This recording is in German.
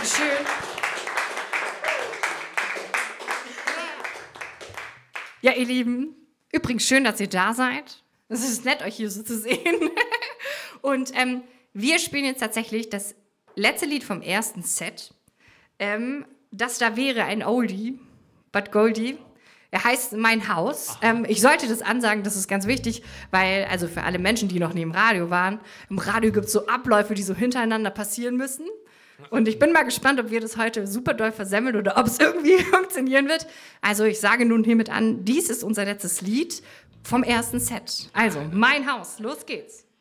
Dankeschön. Ja, ihr Lieben, übrigens schön, dass ihr da seid. Es ist nett, euch hier so zu sehen. Und wir spielen jetzt tatsächlich das letzte Lied vom ersten Set. Das da wäre ein Oldie, but Goldie. Er heißt Mein Haus. Ich sollte das ansagen, das ist ganz wichtig, weil, also für alle Menschen, die noch neben Radio waren, im Radio gibt es so Abläufe, die so hintereinander passieren müssen. Und ich bin mal gespannt, ob wir das heute super doll versemmeln oder ob es irgendwie funktionieren wird. Also ich sage nun hiermit an, dies ist unser letztes Lied vom ersten Set. Also, Mein Haus, los geht's.